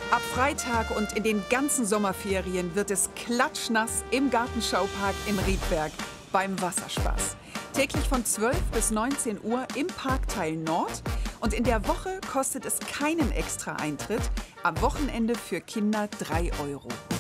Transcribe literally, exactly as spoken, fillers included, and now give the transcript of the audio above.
Ab Freitag und in den ganzen Sommerferien wird es klatschnass im Gartenschaupark in Riedberg beim Wasserspaß. Täglich von zwölf bis neunzehn Uhr im Parkteil Nord. Und in der Woche kostet es keinen extra Eintritt. Am Wochenende für Kinder drei Euro.